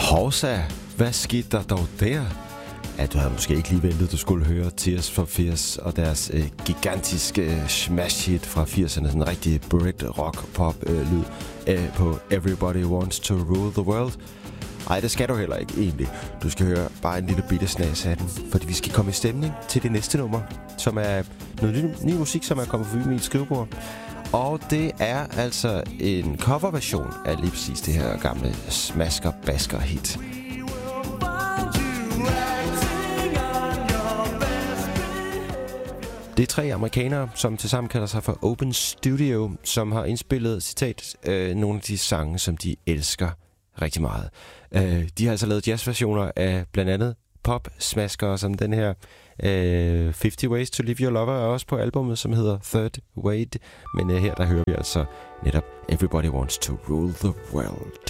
Hovsa, hvad skete der dog der? Ja, du havde måske ikke lige ventet, du skulle høre Tears for Fears og deres gigantiske smash hit fra 80'erne. Sådan en rigtig Brit rock pop lyd på Everybody Wants to Rule the World. Ej, det skal du heller ikke egentlig. Du skal høre bare en lille bitte snas af den, fordi vi skal komme i stemning til det næste nummer, som er noget ny musik, som er kommet forbi mit skrivebord. Og det er altså en coverversion af lige præcis det her gamle smasker-basker-hit. Det er 3 amerikanere, som tilsammen kalder sig for Open Studio, som har indspillet, citat, nogle af de sange, som de elsker rigtig meget. De har altså lavet jazzversioner af blandt andet pop-smaskere som den her 50 Ways to Live Your Lover er også på albumet, som hedder Third Wade. Men her der hører vi altså netop Everybody Wants to Rule the World.